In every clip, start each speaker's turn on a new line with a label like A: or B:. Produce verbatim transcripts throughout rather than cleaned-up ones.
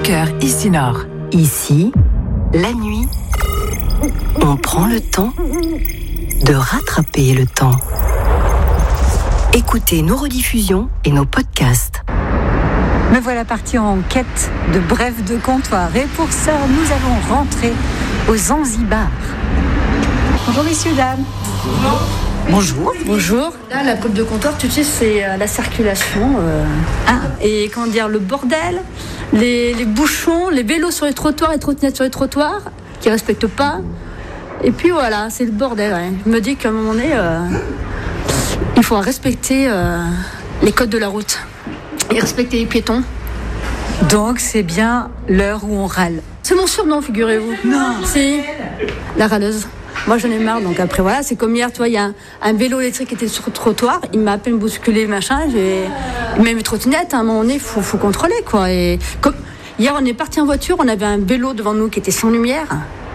A: cœur ici Nord.
B: Ici, la nuit, on prend le temps de rattraper le temps. Écoutez nos rediffusions et nos podcasts.
C: Me voilà partie en quête de brèves de comptoir. Et pour ça, nous allons rentrer au Zanzibar. Bonjour messieurs, dames. Bonjour.
D: Bonjour. Là, la brève de comptoir, tu sais, c'est euh, la circulation. Euh, hein, et comment dire, le bordel, les, les bouchons, les vélos sur les trottoirs, les trottinettes sur les trottoirs, qui ne respectent pas. Et puis voilà, c'est le bordel. Ouais. Je me dis qu'à un moment donné, euh, il faut respecter euh, les codes de la route et respecter les piétons.
C: Donc c'est bien l'heure où on râle.
D: C'est mon surnom, figurez-vous. Non. Si, la râleuse. Moi j'en ai marre, donc après voilà, c'est comme hier, tu vois, il y a un, un vélo électrique qui était sur le trottoir, il m'a à peine bousculé, machin, j'ai... même les trottinettes, à un moment donné, il faut, faut contrôler, quoi. Et comme... Hier on est parti en voiture, on avait un vélo devant nous qui était sans lumière.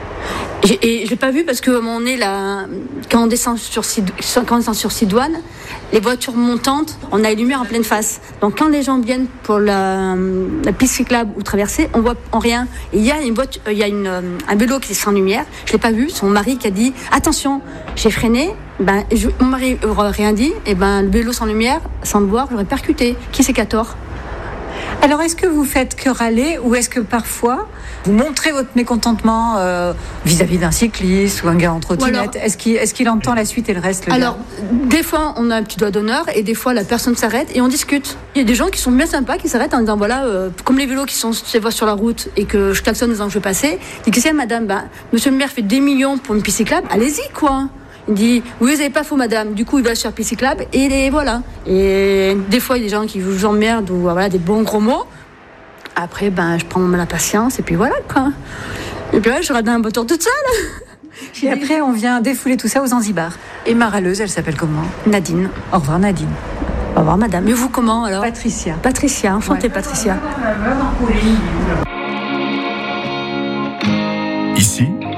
D: Et je l'ai pas vu parce que à un moment donné, là, quand on descend sur quand on descend sur Sidoine, les voitures montantes, on a les lumières en pleine face. Donc quand les gens viennent pour la, la piste cyclable ou traverser, on voit en rien. Et il y a une voiture, il y a une, un vélo qui est sans lumière. Je l'ai pas vu. Son mari qui a dit attention. J'ai freiné. Ben je, mon mari n'aurait rien dit. Et ben le vélo sans lumière, sans le voir, j'aurais percuté. Qui c'est qui a tort?
C: Alors, est-ce que vous faites que râler ou est-ce que parfois vous montrez votre mécontentement euh, vis-à-vis d'un cycliste ou un gars en trottinette? alors, Est-ce qu'il, est-ce qu'il entend la suite et le reste le
D: Alors,
C: gars
D: des fois, on a un petit doigt d'honneur et des fois, la personne s'arrête et on discute. Il y a des gens qui sont bien sympas qui s'arrêtent en disant voilà, euh, comme les vélos qui sont sur la route et que je klaxonne en disant que je vais passer. Je dis qu'est-ce que c'est, madame? Ben, monsieur le maire fait des millions pour une piste cyclable, allez-y, quoi. Il dit oui, vous n'avez pas faux, madame. Du coup, il va sur la piste cyclable et les, voilà. Et des fois, il y a des gens qui vous emmerdent ou voilà, des bons gros mots. Après, ben, je prends la patience et puis voilà, quoi. Et puis là, je rate dans un moteur toute seule.
C: Et après, on vient défouler tout ça aux Zanzibar. Et ma râleuse, elle s'appelle comment?
D: Nadine.
C: Au revoir, Nadine.
D: Au revoir, madame. Et vous, comment alors?
C: Patricia.
D: Patricia, enchantée, ouais. Patricia.
A: Ici,